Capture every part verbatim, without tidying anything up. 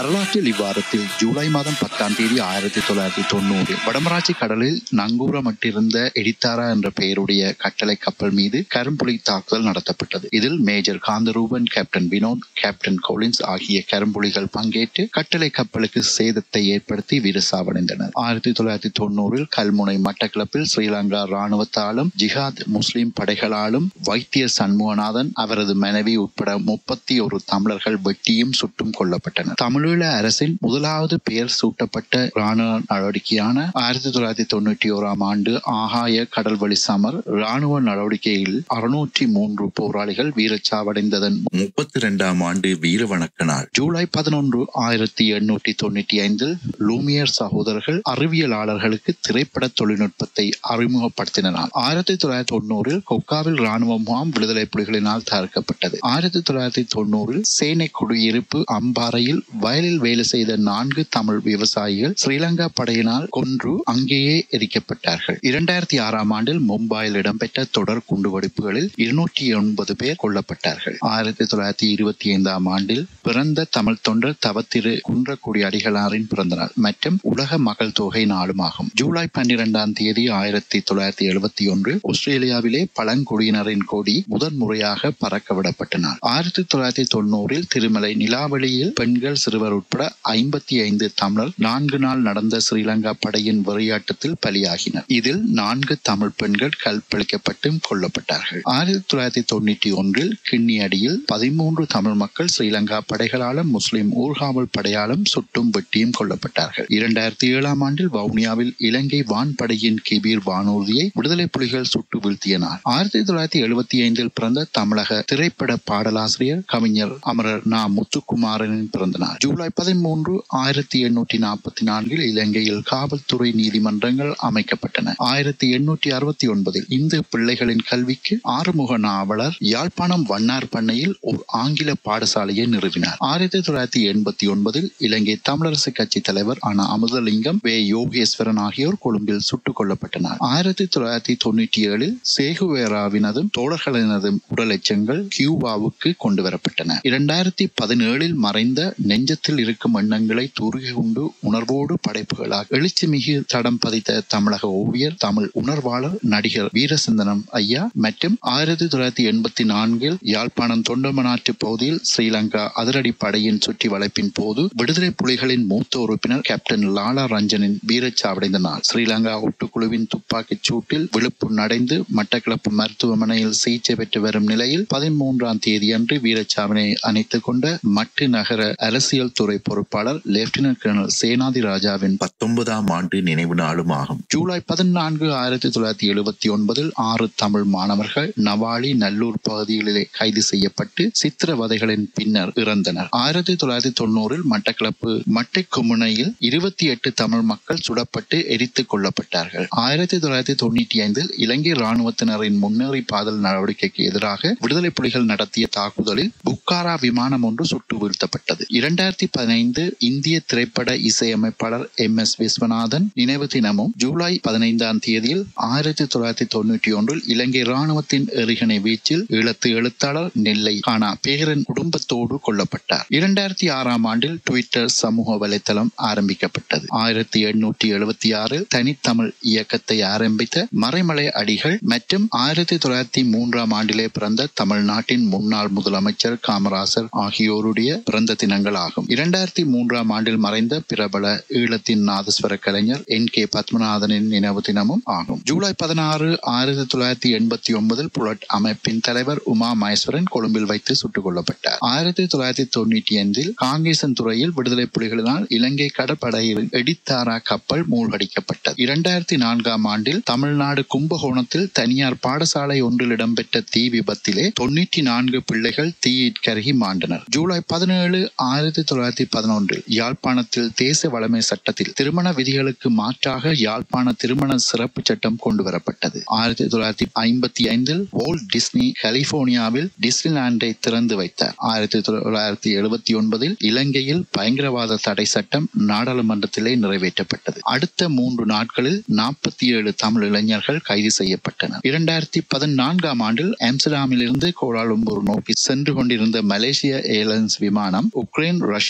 வரலாற்றில் இவ்வாரத்தில் ஜூலை மாதம் பத்தாம் தேதி ஆயிரத்தி தொள்ளாயிரத்தி தொண்ணூறு வடமராட்சி கடலில் நங்கூரமிட்டிருந்த எடித்தாரா என்ற பெயருடைய கட்டளை கப்பல் மீது கரும்புலி தாக்குதல் நடத்தப்பட்டது. இதில் major Kantharuban, captain Vinod, captain Collins ஆகிய கரும்புலிகள் பங்கேற்று கட்டளை கப்பலுக்கு சேதத்தை ஏற்படுத்தி வீரசாவடைந்தனர். ஆயிரத்தி தொள்ளாயிரத்தி தொண்ணூறில் கல்முனை மட்டக்களப்பில் ஸ்ரீலங்கா இராணுவத்தாலும் ஜிஹாத் முஸ்லிம் படைகளாலும் வைத்தியர் சண்முகநாதன் அவரது மனைவி உட்பட முப்பத்தி ஒரு தமிழர்கள் வெட்டியும் சுட்டும் கொல்லப்பட்டனர். தமிழீழ அரசின் முதலாவது பெயர் சூட்டப்பட்ட இராணுவ நடவடிக்கையான ஆயிரத்தி தொள்ளாயிரத்தி தொண்ணூற்றி ஓராம் ஆண்டு ஆகாய கடல்வழி சமர் இராணுவ நடவடிக்கையில் அறுநூற்றி மூன்று போராளிகள் வீரச்சாவடைந்ததன் முப்பத்தி இரண்டாம் ஆண்டு வீர வணக்க நாள். ஜூலை பதினொன்று ஆயிரத்தி எண்ணூற்றி தொண்ணூற்றி ஐந்தில் லூமியர் சகோதரர்கள் அறிவியலாளர்களுக்கு திரைப்பட தொழில்நுட்பத்தை அறிமுகப்படுத்தினார். ஆயிரத்தி தொள்ளாயிரத்தி தொண்ணூறில் கொக்காவில் இராணுவ முகாம் விடுதலை புலிகளினால் தகர்க்கப்பட்டது. ஆயிரத்தி தொள்ளாயிரத்தி தொண்ணூறில் சேனை குடியிருப்பு அம்பாறையில் வயலில் வேலை செய்த நான்கு தமிழ் விவசாயிகள் ஸ்ரீலங்கா படையினால் கொன்று அங்கேயே எரிக்கப்பட்டார்கள். இரண்டாயிரத்தி ஆறாம் ஆண்டில் மும்பாயில் இடம்பெற்ற தொடர் குண்டுவெடிப்புகளில் இருநூற்றி ஒன்பது பேர் கொல்லப்பட்டார்கள். ஆயிரத்தி தொள்ளாயிரத்தி இருபத்தி ஐந்தாம் ஆண்டில் பிறந்த தமிழ் தொண்டர் தவத்திரு குன்றக்குடி அடிகளாரின் பிறந்த நாள் மற்றும் உலக மக்கள் தொகை நாளும் ஆகும். ஜூலை பன்னிரெண்டாம் தேதி ஆயிரத்தி தொள்ளாயிரத்தி எழுபத்தி ஒன்று ஆஸ்திரேலியாவிலே பழங்குடியினரின் கொடி முதன் முறையாக பறக்க விடப்பட்ட நாள். ஆயிரத்தி தொள்ளாயிரத்தி தொண்ணூறில் திருமலை நிலாவளியில் பெண்கள் சிறுவர் உட்பட ஐம்பத்தி ஐந்து தமிழர் நான்கு நாள் நடந்த ஸ்ரீலங்கா படையின் வெறியாட்டத்தில் பலியாகினர். இதில் நான்கு தமிழ் பெண்கள் கற்பழிக்கப்பட்டு கொல்லப்பட்டார்கள். ஆயிரத்தி தொள்ளாயிரத்தி தொண்ணூற்றி ஒன்றில் கிண்ணியடியில் பதிமூன்று தமிழ் மக்கள் ஸ்ரீலங்கா படைகளாலும் முஸ்லிம் ஊர்காவல் படையாலும் சுட்டும் வெட்டியும் கொல்லப்பட்டார்கள். இரண்டாயிரத்தி ஏழாம் ஆண்டில் வவுனியாவில் இலங்கை வான்படையின் கிபீர் வானூர்தியை விடுதலை புலிகள் சுட்டு வீழ்த்திய நாள். ஆயிரத்தி தொள்ளாயிரத்தி எழுபத்தி ஐந்தில் பிறந்த தமிழக திரைப்பட பாடலாசிரியர் கவிஞர் அமரர் நா முத்துக்குமாரனின் பிறந்த நாள். ஜூலை பதிமூன்று ஆயிரத்தி எண்ணூற்றி நாற்பத்தி நான்கில் இலங்கையில் காவல்துறை நீதிமன்றங்கள் அமைக்கப்பட்டன. ஆயிரத்தி எண்ணூற்றி அறுபத்தி ஒன்பதில் இந்து பிள்ளைகளின் கல்விக்கு ஆறுமுக நாவலர் யாழ்ப்பாணம் வண்ணார் பண்ணையில் ஒரு ஆங்கில பாடசாலையை நிறுவினார். ஆயிரத்தி தொள்ளாயிரத்தி எண்பத்தி ஒன்பதில் இலங்கை தமிழரசு கட்சி தலைவர் ஆன அமுதலிங்கம், வே யோகேஸ்வரன் ஆகியோர் கொழும்பில் சுட்டுக் கொல்லப்பட்டனர். ஆயிரத்தி தொள்ளாயிரத்தி தொண்ணூற்றி ஏழில் சேகுவேராவினதும் தோழர்களினதும் உடல் எச்சங்கள் கியூபாவுக்கு கொண்டு வரப்பட்டன. இரண்டாயிரத்தி பதினேழில் மறைந்த நெஞ்சத்தில் இருக்கும் எண்ணங்களை தூர்கை கொண்டு உணர்வோடு படைப்புகளாக எழுச்சி மிகு தடம் பதித்த தமிழக ஓவியர், தமிழ் உணர்வாளர், நடிகர் வீரசிந்தனம் ஐயா மற்றும் ஆயிரத்தி தொள்ளாயிரத்தி எண்பத்தி நான்கில் யாழ்ப்பாணம் தொண்டமனாற்று பகுதியில் ஸ்ரீலங்கா அதிரடி படையின் சுற்றி வளைப்பின் போது விடுதலை புலிகளின் மூத்த உறுப்பினர் கேப்டன் லாலா ரஞ்சனின் வீரச்சாவடைந்த நாள். ஸ்ரீலங்கா ஒட்டுக்குழுவின் துப்பாக்கிச் சூட்டில் விழுப்பு நடைந்து மட்டக்களப்பு மருத்துவமனையில் சிகிச்சை பெற்று வரும் நிலையில் பதிமூன்றாம் தேதி அன்று வீரச்சாவினை அணைத்துக் கொண்ட மட்டு நகர அரசியல் துறை பொறுப்பாளர் லெப்டினன்ட் கர்னல் சேனாதி ராஜாவின் பத்தொன்பதாம் ஆண்டு நினைவு நாளும் ஆகும். ஜூலை பதினான்கு ஆயிரத்தி தொள்ளாயிரத்தி எழுபத்தி ஒன்பதில் ஆறு தமிழ் மாணவர்கள் நவாலி நல்லூர் பகுதிகளிலே கைது செய்யப்பட்டு சித்திரவதைகளின் பின்னர் இறந்தனர். ஆயிரத்தி தொள்ளாயிரத்தி தொண்ணூறில் மட்டக்களப்பு மட்டைக்குமுனையில் இருபத்தி எட்டு தமிழ் மக்கள் சுடப்பட்டு எரித்துக் கொல்லப்பட்டார்கள். ஆயிரத்தி தொள்ளாயிரத்தி தொண்ணூற்றி ஐந்தில் இலங்கை இராணுவத்தினரின் முன்னேறி பாதல் நடவடிக்கைக்கு எதிராக விடுதலை புலிகள் நடத்திய தாக்குதலில் புக்காரா விமானம் ஒன்று சுட்டு வீழ்த்தப்பட்டது. இரண்டாயிரத்தி பதினைந்து இந்திய திரைப்பட இசையமைப்பாளர் எம் எஸ் விஸ்வநாதன் நினைவு தினமும் ஜூலை பதினைந்தாம் தேதியில் ஆயிரத்தி தொள்ளாயிரத்தி தொண்ணூற்றி ஒன்றில் இலங்கை இராணுவத்தின் எறிகணை வீச்சில் ஈழத்து எழுத்தாளர் நெல்லை கானா பேரன் குடும்பத்தோடு கொல்லப்பட்டார். இரண்டாயிரத்தி ஆறாம் ஆண்டில் ட்விட்டர் சமூக வலைத்தளம் ஆரம்பிக்கப்பட்டது. ஆயிரத்தி எண்ணூற்றி எழுபத்தி ஆறில் தனித்தமிழ் இயக்கத்தை ஆரம்பித்த மறைமலை அடிகள் மற்றும் ஆயிரத்தி தொள்ளாயிரத்தி மூன்றாம் ஆண்டிலே பிறந்த தமிழ்நாட்டின் முன்னாள் முதலமைச்சர் காமராசர் ஆகியோருடைய பிறந்த தினங்கள் ஆகும். இரண்டாயிரத்தி மூன்றாம் ஆண்டில் மறைந்த பிரபல ஈழத்தின் நாதஸ்வர கலைஞர் என் கே பத்மநாதனின் நினைவு தினமும் ஆகும். ஜூலை பதினாறு ஆயிரத்தி தொள்ளாயிரத்தி எண்பத்தி ஒன்பதில் புலட் அமைப்பின் தலைவர் உமா மகேஸ்வரன் கொழும்பில் வைத்து சுட்டுக் கொல்லப்பட்டார். ஆயிரத்தி தொள்ளாயிரத்தி தொண்ணூற்றி ஐந்தில் காங்கேசன் துறையில் விடுதலை புலிகளினால் இலங்கை கடற்படையில் எடித்தாரா கப்பல் மூழ்கடிக்கப்பட்டது. இரண்டாயிரத்தி நான்காம் ஆண்டில் தமிழ்நாடு கும்பகோணத்தில் தனியார் பாடசாலை ஒன்றில் இடம்பெற்ற தீ விபத்திலே தொன்னூற்றி நான்கு பிள்ளைகள் தீயிற் கருகி மாண்டனர். ஜூலை பதினேழு ஆயிரத்தி தொள்ளாயிரத்தி பதினொன்றில் யாழ்ப்பாணத்தில் தேச வளமை சட்டத்தில் திருமண விதிகளுக்கு மாற்றாக யாழ்ப்பாண திருமண சிறப்பு சட்டம் கொண்டு வரப்பட்டது. ஆயிரத்தி தொள்ளாயிரத்தி ஐம்பத்தி ஐந்தில் வால்ட் டிஸ்னி கலிபோர்னியாவில் டிஸ்னிலாண்டை திறந்து வைத்தார். ஆயிரத்தி தொள்ளாயிரத்தி எழுபத்தி ஒன்பதில் இலங்கையில் பயங்கரவாத தடை சட்டம் நாடாளுமன்றத்திலே நிறைவேற்றப்பட்டது. அடுத்த மூன்று நாட்களில் நாற்பத்தி ஏழு தமிழ் இளைஞர்கள் கைது செய்யப்பட்டனர். இரண்டாயிரத்தி பதினான்காம் ஆண்டில் ஆம்ஸ்டர்டாமில் இருந்து கோலாலம்பூர் நோக்கி சென்று கொண்டிருந்த மலேசிய ஏர்லைன்ஸ் விமானம் உக்ரைன் ரஷ்யா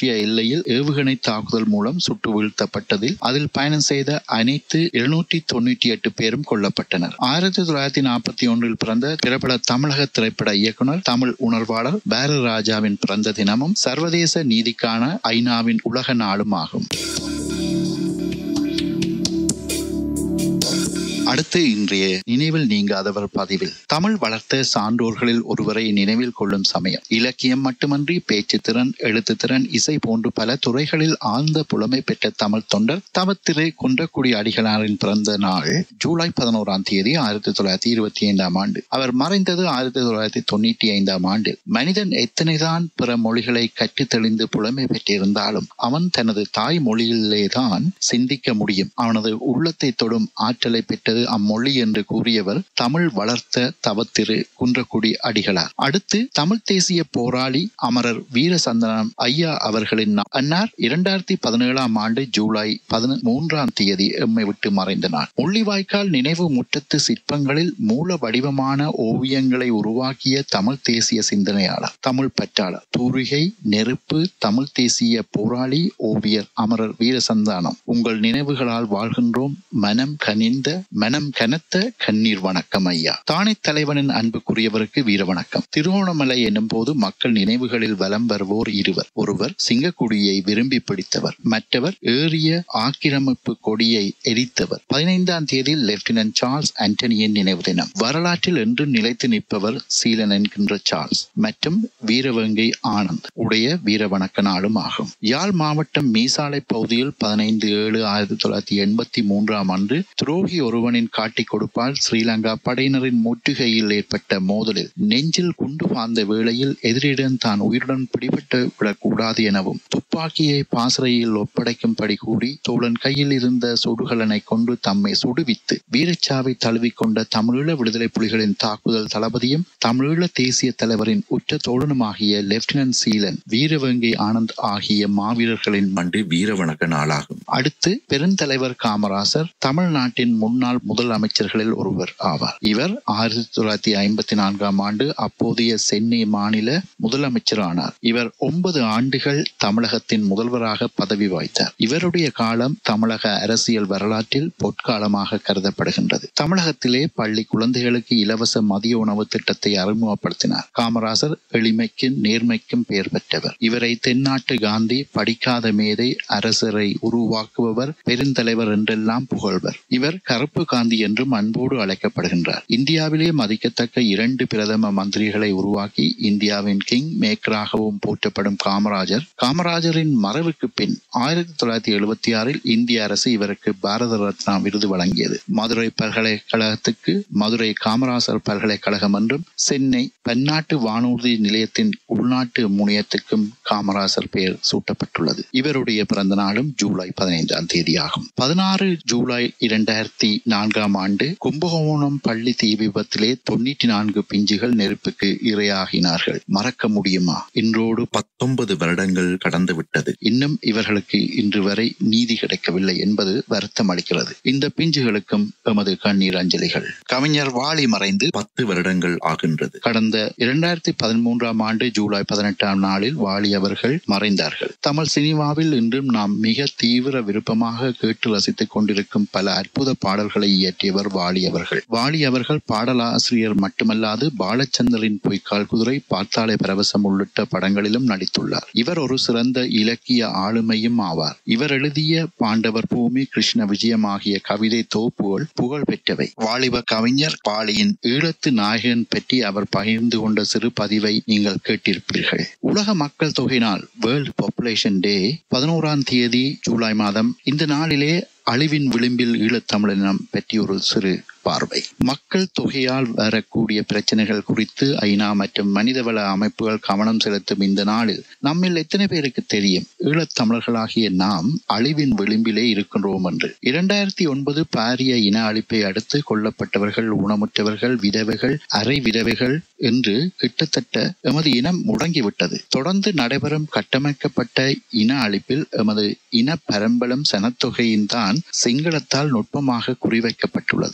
இந்திய எல்லையில் ஏவுகணை தாக்குதல் மூலம் சுட்டு வீழ்த்தப்பட்டதில் அதில் பயணம் செய்த அனைத்து இருநூற்றி தொன்னூற்றி எட்டு பேரும் கொல்லப்பட்டனர். ஆயிரத்தி தொள்ளாயிரத்தி நாற்பத்தி ஒன்றில் பிறந்த பிரபல தமிழக திரைப்பட இயக்குனர், தமிழ் உணர்வாளர் பாரதி ராஜாவின் பிறந்த தினமும் சர்வதேச நீதிக்கான ஐநாவின் உலக நாளும் ஆகும். அடுத்து இன்றைய நினைவில் நீங்காதவர் பதிவில் தமிழ் வளர்த்த சான்றோர்களில் ஒருவரை நினைவில் கொள்ளும் சமயம். இலக்கியம் மட்டுமன்றி பேச்சு திறன், எழுத்து திறன், இசை போன்று பல துறைகளில் ஆழ்ந்த புலமை பெற்ற தமிழ் தொண்டர் தவத்திரு குன்றக்குடி அடிகளாரின் பிறந்த நாள் ஜூலை பதினோராம் தேதி ஆயிரத்தி தொள்ளாயிரத்தி இருபத்தி ஐந்தாம் ஆண்டு. அவர் மறைந்தது ஆயிரத்தி தொள்ளாயிரத்தி தொண்ணூற்றி ஐந்தாம் ஆண்டில். மனிதன் எத்தனைதான் பிற மொழிகளை கற்று தெளிந்து புலமை பெற்றிருந்தாலும் அவன் தனது தாய் மொழியிலேதான் சிந்திக்க முடியும். அவனது உள்ளத்தை தொடும் ஆற்றலை பெற்றது அம்மொழி என்று கூறியவர் தமிழ் வளர்த்த தவத்திரு குன்றக்குடி அடிகளார். அடுத்து தமிழ் தேசிய போராளி அமரர் வீரசந்தனம் ஐயா அவர்களின் அன்னார் இரண்டாயிரத்தி பதினேழாம் ஆண்டு ஜூலை பதிமூன்றாம் தேதி எம்மை விட்டு மறைந்த நாள். முள்ளிவாய்க்கால் நினைவு முற்றத்து சிற்பங்களில் மூல வடிவமான ஓவியங்களை உருவாக்கிய தமிழ் தேசிய சிந்தனையாளர், தமிழ் பற்றாளர், தூரிகை, நெருப்பு, தமிழ் தேசிய போராளி, ஓவியர் அமரர் வீரசந்தானம். உங்கள் நினைவுகளால் வாழ்கின்றோம். மனம் கனிந்த மனம் கனத்த கண்ணீர் வணக்கம் ஐயா. தானே தலைவனின் அன்புக்குரியவருக்கு வீர வணக்கம். திருவோணமலை என்னும் போது மக்கள் நினைவுகளில் வலம் வருவோர் இருவர். ஒருவர் சிங்கக்குடியை விரும்பி பிடித்தவர், மற்றவர் ஏறிய ஆக்கிரமிப்பு கொடியை எரித்தவர். பதினைந்தாம் தேதி லெப்டினன்ட் சார்ல்ஸ் ஆண்டனியின் நினைவு தினம். வரலாற்றில் என்று நிலைத்து நிற்பவர் சீலன் என்கின்ற சார்ல்ஸ் மற்றும் வீரவேங்கை ஆனந்த் உடைய வீர வணக்க நாளும் ஆகும். யாழ் மாவட்டம் மீசாலை பகுதியில் பதினைந்து ஏழு ஆயிரத்தி தொள்ளாயிரத்தி எண்பத்தி மூன்றாம் ஆண்டு துரோகி ஒருவனின் காட்டி கொடுப்பால் ஸ்ரீலங்கா படையினரின் முற்றுகையில் ஏற்பட்ட மோதலில் நெஞ்சில் குண்டு பாய்ந்த வேளையில் எதிரிடம் தான் உயிருடன் பிடிபட்டு விடக்கூடாது எனவும் துப்பாக்கியை பாசறையில் ஒப்படைக்கும்படி கூறி தோழன் கையில் இருந்த சுடுகலனை கொண்டு தம்மை சுடுவித்து வீரச்சாவை தழுவிக்கொண்ட தமிழீழ விடுதலை புலிகளின் தாக்குதல் தளபதியும் தமிழீழ தேசிய தலைவரின் உற்ற தோழனுமாகிய லெப்டினன்ட் சீலன் வீரவேங்கை ஆனந்த் ஆகிய மாவீரர்களின் ஆண்டு வீர வணக்க நாளாகும். அடுத்து பெருந்தலைவர் காமராசர் தமிழ்நாட்டின் முன்னாள் முதல் அமைச்சர்களில் ஒருவர் ஆவார். இவர் ஆயிரத்தி தொள்ளாயிரத்தி ஐம்பத்தி நான்காம் ஆண்டு அப்போதைய சென்னை மாநில முதலமைச்சர் ஆனார். இவர் ஒன்பது ஆண்டுகள் தமிழகத்தின் முதல்வராக பதவி வகித்தார். இவருடைய காலம் தமிழக அரசியல் வரலாற்றில் பொற்காலமாக கருதப்படுகின்றது. தமிழகத்திலே பள்ளி குழந்தைகளுக்கு இலவச மதிய உணவு திட்டத்தை அறிமுகப்படுத்தினார். காமராசர் எளிமைக்கும் நேர்மைக்கும் பெயர் பெற்றவர். இவரை தென்னாட்டு காந்தி, படிக்காத மேதை, அரசரை உருவாக்குபவர், பெருந்தலைவர் என்றெல்லாம் புகழ்வர். இவர் கருப்பு காந்தி என்றும் அன்போடு அழைக்கப்படுகின்றார். இந்தியாவிலே மதிக்கத்தக்க இரண்டு பிரதம மந்திரிகளை உருவாக்கி இந்தியாவின் கிங் மேக்கராகவும் போற்றப்படும் காமராஜர் காமராஜரின் மறைவுக்கு பின் ஆயிரத்தி தொள்ளாயிரத்தி எழுபத்தி ஆறில் இந்திய அரசு இவருக்கு பாரத ரத்னா விருது வழங்கியது. மதுரை பல்கலைக்கழகத்துக்கு மதுரை காமராசர் பல்கலைக்கழகம் என்றும், சென்னை பன்னாட்டு வானூர்தி நிலையத்தின் உள்நாட்டு முனையத்துக்கும் காமராசர் பெயர் சூட்டப்பட்டுள்ளது. இவருடைய பிறந்த நாளும் ஜூலை பதினைந்தாம் தேதி ஆகும். பதினாறு ஜூலை இரண்டாயிரத்தி நான்காம் ஆண்டு கும்பகோணம் பள்ளி தீ விபத்திலே தொண்ணூற்றி நான்கு பிஞ்சுகள் நெருப்புக்கு இரையாகினார்கள். மறக்க முடியுமா? இன்றோடு பத்தொன்பது வருடங்கள் கடந்து விட்டது. இன்னும் இவர்களுக்கு இன்று வரை நீதி கிடைக்கவில்லை என்பது வருத்தம் அளிக்கிறது. இந்த பிஞ்சுகளுக்கும் எமது கண்ணீர் அஞ்சலிகள். கவிஞர் வாலி மறைந்து பத்து வருடங்கள் ஆகின்றது. கடந்த இரண்டாயிரத்தி பதிமூன்றாம் ஆண்டு ஜூலை பதினெட்டாம் நாளில் வாலி அவர்கள் மறைந்தார்கள். தமிழ் சினிமாவில் இன்றும் நாம் மிக தீவிர விருப்பமாக கேட்டு ரசித்துக் கொண்டிருக்கும் பல அற்புத பாடல்களை இயற்றியவர் வாலி அவர்கள். வாலி அவர்கள் பாடலாசிரியர் மட்டுமல்லாது பாலச்சந்தரின் பொய்க்கால் குதிரை, பார்த்தாலே பரவசம் உள்ளிட்ட படங்களிலும் நடித்துள்ளார். இவர் ஒரு சிறந்த இலக்கிய ஆளுமையும் ஆவார். இவர் எழுதிய பாண்டவர் பூமி, கிருஷ்ண விஜயம் ஆகிய கவிதை தொகுப்புகள் புகழ் பெற்றவை. வாலிப கவிஞர் வாலியின் ஈழத்து நாயகன் பற்றி அவர் பகிர்ந்து கொண்ட சிறு பதிவை நீங்கள் கேட்டிருப்பீர்கள். உலக மக்கள் தொகை நாள், வேர்ல்ட் பாப்புலேஷன் டே, பதினோராம் தேதி ஜூலை மாதம். இந்த நாளிலே அழிவின் விளிம்பில் ஈழத்தமிழினம் பற்றி ஒரு சிறு பார்வை. மக்கள் தொகையால் வரக்கூடிய பிரச்சனைகள் குறித்து ஐநா மற்றும் மனிதவள அமைப்புகள் கவனம் செலுத்தும் இந்த நாளில் நம்மில் எத்தனை பேருக்கு தெரியும் ஈழத்தமிழர்களாகிய நாம் அழிவின் விளிம்பிலே இருக்கின்றோம் என்று? இரண்டாயிரத்தி ஒன்பது பாரிய இன அழிப்பை அடுத்து கொல்லப்பட்டவர்கள், ஊனமுற்றவர்கள், விதவைகள், அரை விதவைகள் என்று கிட்டத்தட்ட எமது இனம் முடங்கிவிட்டது. தொடர்ந்து நடைபெறும் கட்டமைக்கப்பட்ட இன அழிப்பில் எமது இன பரம்பலம் சனத்தொகையின் தான் சிங்களத்தால் நுட்பமாக குறிவைக்கப்பட்டுள்ளது. இதற்காக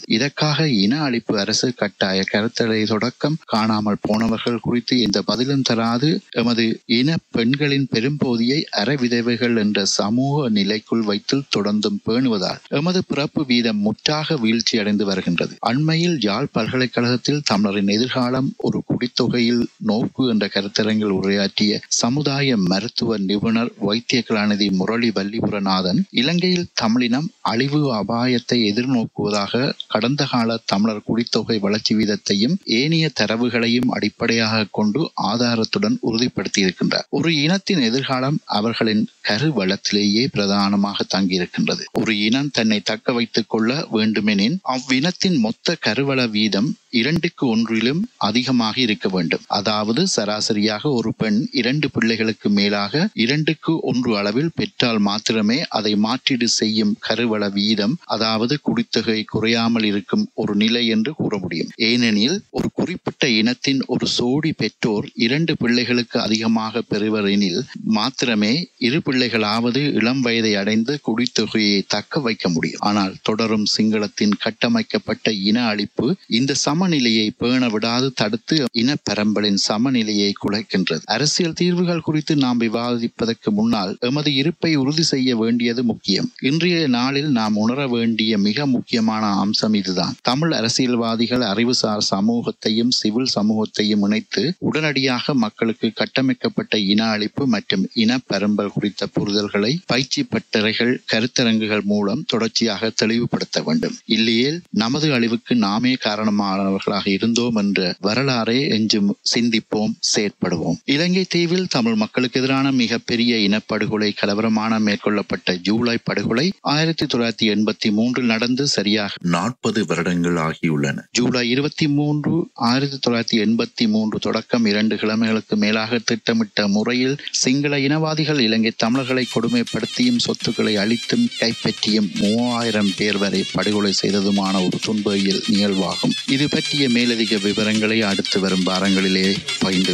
எதற்காக இன அழிப்பு அரசு கட்டாய கருத்தடை தொடக்கம் காணாமல் போனவர்கள் குறித்து எந்த பதிலும் தராது எமது இன பெண்களின் பெரும்போதியை அறவிதவைகள் என்ற சமூக நிலைக்குள் வைத்து தொடர்ந்தும் பேணுவதால் எமது பிறப்பு வீதம் முற்றாக வீழ்ச்சியடைந்து வருகின்றது. அண்மையில் யாழ் பல்கலைக்கழகத்தில் தமிழரின் எதிர்காலம் ஒரு குடித்தொகையில் நோக்கு என்ற கருத்தரங்கில் உரையாற்றிய சமுதாய மருத்துவ நிபுணர் வைத்திய கலாநிதி முரளி வல்லிபுரநாதன் இலங்கையில் தமிழினம் அழிவு அபாயத்தை எதிர்நோக்குவதாக கடந்த கால தமிழர் குடித்தொகை வளர்ச்சி வீதத்தையும் ஏனைய தரவுகளையும் அடிப்படையாக கொண்டு ஆதாரத்துடன் உறுதிப்படுத்தியிருக்கின்றார். ஒரு இனத்தின் எதிர்காலம் அவர்களின் கருவளத்திலேயே பிரதானமாக தங்கியிருக்கின்றது. ஒரு இனம் தன்னை தக்க வைத்துக் கொள்ள வேண்டுமெனின் அவ்வினத்தின் மொத்த கருவள வீதம் இரண்டுக்கு ஒன்றிலும் அதிகமாக இருக்க வேண்டும். அதாவது சராசரியாக ஒரு பெண் இரண்டு பிள்ளைகளுக்கு மேலாக இரண்டுக்கு ஒன்று அளவில் பெற்றால் மாத்திரமே அதை மாற்றீடு செய்யும் கருவள வீதம், அதாவது குடித்தொகை குறையாமல் இருக்கும் ஒரு நிலை என்று கூற முடியும். ஏனெனில் ஒரு குறிப்பிட்ட இனத்தின் ஒரு சோடி பெற்றோர் இரண்டு பிள்ளைகளுக்கு அதிகமாக பெறுவர் எனில் மாத்திரமே இரு பிள்ளைகளாவது இளம் வயதை அடைந்து குடித்தொகையை தக்க வைக்க முடியும். ஆனால் தொடரும் சிங்களத்தின் கட்டமைக்கப்பட்ட இன அழிப்பு இந்த சமநிலையை பேண விடாது தடுத்து இன பரம்பலின் சமநிலையை குலைக்கின்றது. அரசியல் தீர்வுகள் குறித்து நாம் விவாதிப்பதற்கு முன்னால் எமது இருப்பை உறுதி செய்ய வேண்டியது முக்கியம். இன்றைய நாளில் நாம் உணர வேண்டிய மிக முக்கியமான அம்சம் இதுதான். தமிழ் அரசியல்வாதிகள் அறிவுசார் சமூகத்தையும் சிவில் சமூகத்தையும் இணைத்து உடனடியாக மக்களுக்கு கட்டமைக்கப்பட்ட இன அழிப்பு மற்றும் இன பரம்பல் குறித்த புரிதல்களை பயிற்சி பட்டறைகள் கருத்தரங்குகள் மூலம் தொடர்ச்சியாக தெளிவுபடுத்த வேண்டும். இல்லையேல் நமது அழிவுக்கு நாமே காரணமானவர்களாக இருந்தோம் என்ற வரலாறை எஞ்சும் சிந்திப்போம், செயற்படுவோம். இலங்கை தீவில் தமிழ் மக்களுக்கு எதிரான மிகப்பெரிய இனப்படுகொலை கலவரமான மேற்கொள்ளப்பட்ட ஜூலை படுகொலை ஆயிரத்தி தொள்ளாயிரத்தி எண்பத்தி மூன்றில் நடந்து சரியாக நாற்பது வருடங்கள் ஆகியுள்ளன. ஜூலை இருபத்தி மூன்று ஆயிரத்தி தொள்ளாயிரத்தி எண்பத்தி மூன்று தொடக்கம் இரண்டு கிழமைகளுக்கு மேலாக திட்டமிட்ட முறையில் சிங்கள இனவாதிகள் இலங்கை தமிழர்களை கொடுமைப்படுத்தியும் சொத்துக்களை அழித்தும் கைப்பற்றியும் மூவாயிரம் பேர் வரை படுகொலை செய்ததுமான ஒரு துன்பவியல் நிகழ்வாகும். இது பற்றிய மேலதிக விவரங்களை அடுத்து வரும் வாரங்களிலே பகிர்ந்து